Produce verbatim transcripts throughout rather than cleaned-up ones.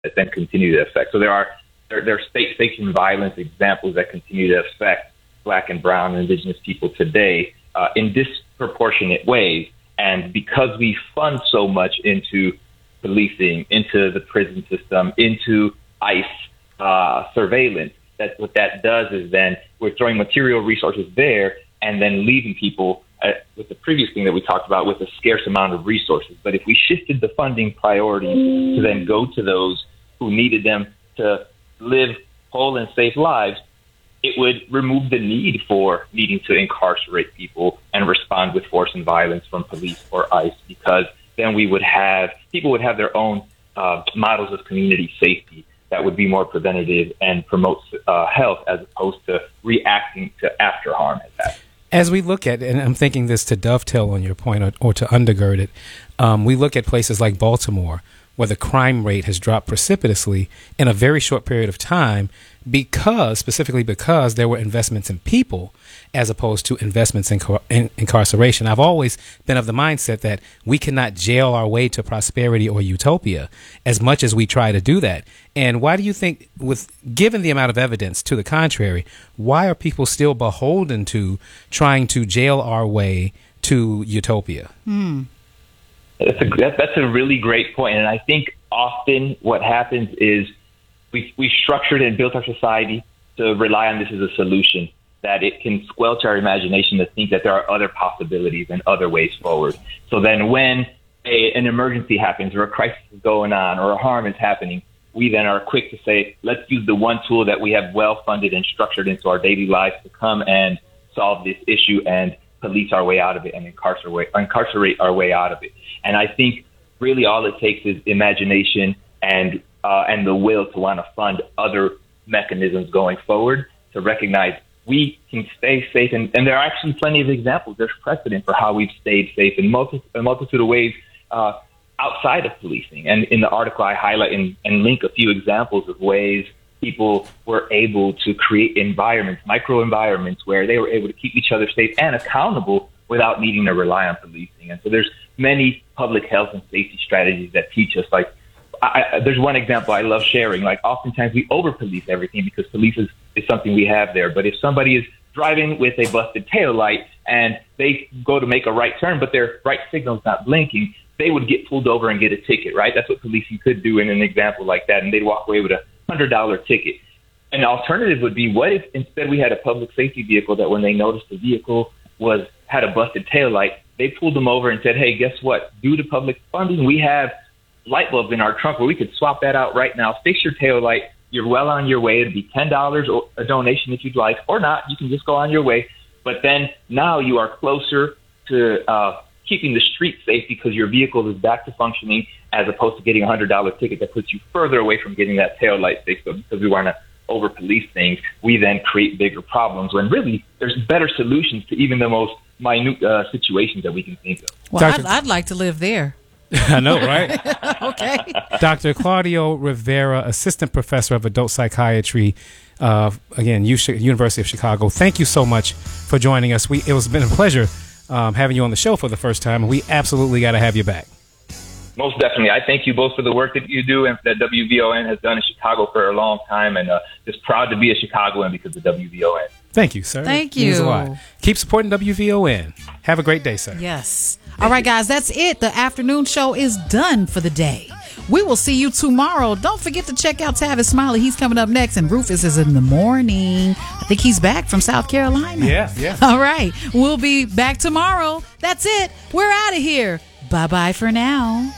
that then continue to affect. So there are there, there are state-sanctioned violence examples that continue to affect Black and brown and indigenous people today uh, in disproportionate ways. And because we fund so much into policing, into the prison system, into ICE uh, surveillance, that what that does is then we're throwing material resources there and then leaving people uh, with the previous thing that we talked about with a scarce amount of resources. But if we shifted the funding priority to then go to those who needed them to live whole and safe lives, it would remove the need for needing to incarcerate people and respond with force and violence from police or ICE, because then we would have, people would have their own uh, models of community safety that would be more preventative and promote uh, health as opposed to reacting to after harm has happened. As we look at, and I'm thinking this to dovetail on your point or, or to undergird it, um, we look at places like Baltimore, where the crime rate has dropped precipitously in a very short period of time because, specifically because there were investments in people as opposed to investments in, in incarceration. I've always been of the mindset that we cannot jail our way to prosperity or utopia as much as we try to do that. And why do you think, with given the amount of evidence to the contrary, why are people still beholden to trying to jail our way to utopia? Hmm. That's a, that's a really great point. And I think often what happens is we we structured and built our society to rely on this as a solution, that it can squelch our imagination to think that there are other possibilities and other ways forward. So then when a, an emergency happens or a crisis is going on or a harm is happening, we then are quick to say, let's use the one tool that we have well funded and structured into our daily lives to come and solve this issue and police our way out of it and incarcerate, incarcerate our way out of it. And I think really all it takes is imagination and uh, and the will to want to fund other mechanisms going forward to recognize we can stay safe. And, and there are actually plenty of examples. There's precedent for how we've stayed safe in multi, a multitude of ways uh, outside of policing. And in the article, I highlight and, and link a few examples of ways people were able to create environments, micro environments, where they were able to keep each other safe and accountable without needing to rely on policing. And so there's many public health and safety strategies that teach us, like, I, I, there's one example I love sharing. Like, oftentimes we over-police everything because police is, is something we have there. But if somebody is driving with a busted taillight and they go to make a right turn, but their right signal's not blinking, they would get pulled over and get a ticket, right? That's what policing could do in an example like that, and they'd walk away with a one hundred dollars ticket. An alternative would be, what if instead we had a public safety vehicle that when they noticed the vehicle was had a busted taillight, they pulled them over and said, hey, guess what? Due to public funding, we have light bulbs in our trunk where we could swap that out right now. Fix your taillight. You're well on your way. It'd be ten dollars or a donation if you'd like, or not. You can just go on your way. But then now you are closer to uh, keeping the street safe because your vehicle is back to functioning, as opposed to getting a one hundred dollars ticket that puts you further away from getting that taillight fixed. So because we want to over-police things, we then create bigger problems when really there's better solutions to even the most minute uh, situations that we can think of. Well, I'd, I'd like to live there. I know, right? Okay. Doctor Claudio Rivera, Assistant Professor of Adult Psychiatry, uh, again, U- University of Chicago. Thank you so much for joining us. We It was been a pleasure um, having you on the show for the first time, and we absolutely got to have you back. Most definitely. I thank you both for the work that you do and that W V O N has done in Chicago for a long time, and uh, just proud to be a Chicagoan because of W V O N. Thank you, sir. Thank It means you. a lot. Keep supporting W V O N. Have a great day, sir. Yes. All right, guys, that's it. The afternoon show is done for the day. We will see you tomorrow. Don't forget to check out Tavis Smiley. He's coming up next, and Rufus is in the morning. I think he's back from South Carolina. Yeah, yeah. All right. We'll be back tomorrow. That's it. We're out of here. Bye-bye for now.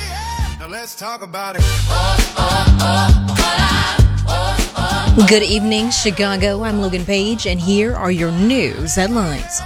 Now let's talk about it. Good evening, Chicago. I'm Logan Page, and here are your news headlines.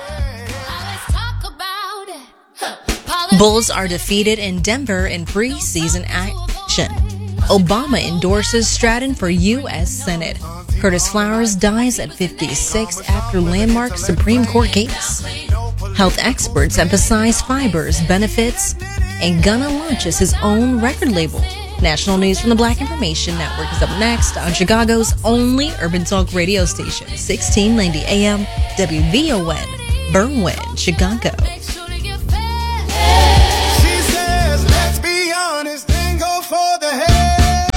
Bulls are defeated in Denver in preseason action. Obama endorses Stratton for U S Senate. Curtis Flowers dies at fifty-six after landmark Supreme Court case. Health experts emphasize fibers, benefits, and Gunna launches his own record label. National news from the Black Information Network is up next on Chicago's only urban talk radio station, sixteen ninety A M W V O N, Berwyn, Chicago. She says, let's be honest, then go for the head.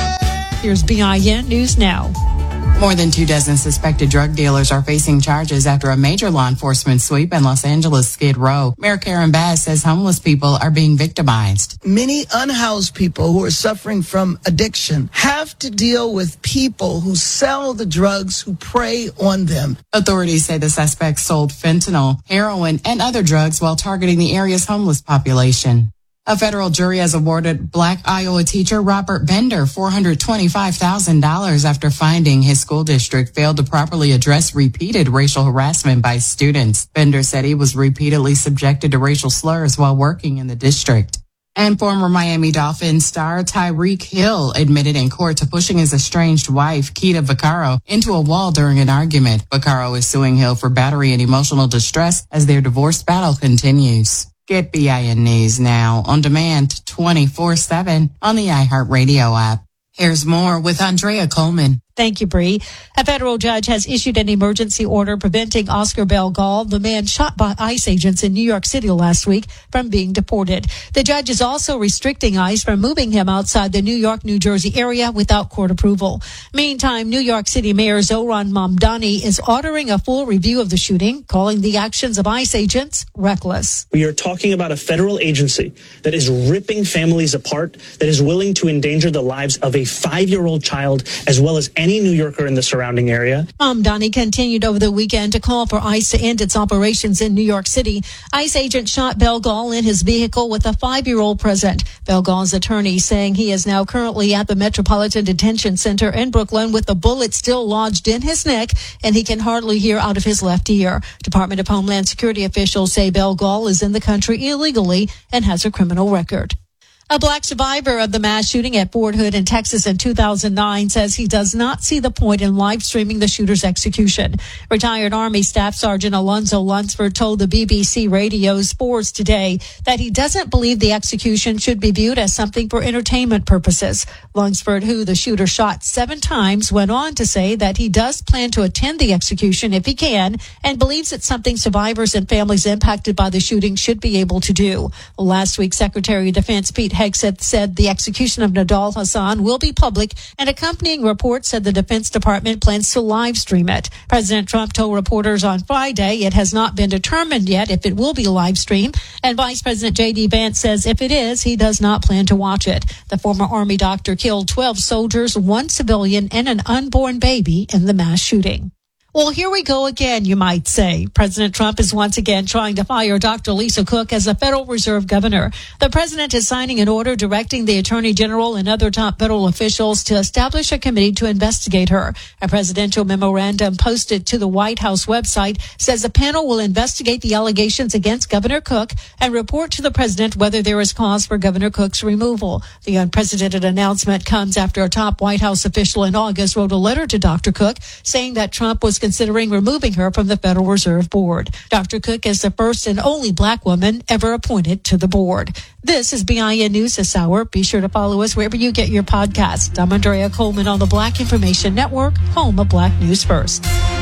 Here's B I N News Now. More than two dozen suspected drug dealers are facing charges after a major law enforcement sweep in Los Angeles' Skid Row. Mayor Karen Bass says homeless people are being victimized. Many unhoused people who are suffering from addiction have to deal with people who sell the drugs, who prey on them. Authorities say the suspects sold fentanyl, heroin, and other drugs while targeting the area's homeless population. A federal jury has awarded Black Iowa teacher Robert Bender four hundred twenty-five thousand dollars after finding his school district failed to properly address repeated racial harassment by students. Bender said he was repeatedly subjected to racial slurs while working in the district. And former Miami Dolphins star Tyreek Hill admitted in court to pushing his estranged wife, Keita Vaccaro, into a wall during an argument. Vaccaro is suing Hill for battery and emotional distress as their divorce battle continues. Get B I N News now on demand twenty-four seven on the iHeartRadio app. Here's more with Andrea Coleman. Thank you, Bree. A federal judge has issued an emergency order preventing Oscar Belgal, the man shot by ICE agents in New York City last week, from being deported. The judge is also restricting ICE from moving him outside the New York, New Jersey area without court approval. Meantime, New York City Mayor Zohran Mamdani is ordering a full review of the shooting, calling the actions of ICE agents reckless. We are talking about a federal agency that is ripping families apart, that is willing to endanger the lives of a five-year-old child as well as any New Yorker in the surrounding area. Mamdani continued over the weekend to call for ICE to end its operations in New York City. ICE agent shot Belgal in his vehicle with a five-year-old present. Belgal's attorney saying he is now currently at the Metropolitan Detention Center in Brooklyn with a bullet still lodged in his neck, and he can hardly hear out of his left ear. Department of Homeland Security officials say Belgal is in the country illegally and has a criminal record. A black survivor of the mass shooting at Fort Hood in Texas in two thousand nine says he does not see the point in live streaming the shooter's execution. Retired Army Staff Sergeant Alonzo Lunsford told the B B C Radio Sports Today that he doesn't believe the execution should be viewed as something for entertainment purposes. Lunsford, who the shooter shot seven times, went on to say that he does plan to attend the execution if he can and believes it's something survivors and families impacted by the shooting should be able to do. Last week, Secretary of Defense Pete Hegseth said the execution of Nidal Hasan will be public, and accompanying reports said the Defense Department plans to live stream it. President Trump told reporters on Friday it has not been determined yet if it will be live streamed, and Vice President J D Vance says if it is, he does not plan to watch it. The former Army doctor killed twelve soldiers, one civilian, and an unborn baby in the mass shooting. Well, here we go again, you might say. President Trump is once again trying to fire Doctor Lisa Cook as a Federal Reserve governor. The president is signing an order directing the Attorney General and other top federal officials to establish a committee to investigate her. A presidential memorandum posted to the White House website says the panel will investigate the allegations against Governor Cook and report to the president whether there is cause for Governor Cook's removal. The unprecedented announcement comes after a top White House official in August wrote a letter to Doctor Cook saying that Trump was considering removing her from the Federal Reserve Board. Doctor Cook is the first and only black woman ever appointed to the board. This is B I N News this hour. Be sure to follow us wherever you get your podcasts. I'm Andrea Coleman on the Black Information Network, home of Black News First.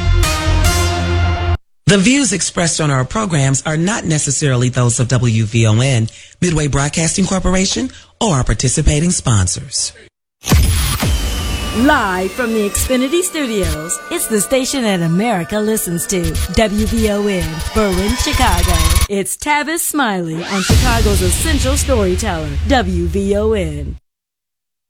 The views expressed on our programs are not necessarily those of W V O N, Midway Broadcasting Corporation, or our participating sponsors. Live from the Xfinity Studios, it's the station that America listens to, W V O N, Berlin, Chicago. It's Tavis Smiley on Chicago's essential storyteller, W V O N.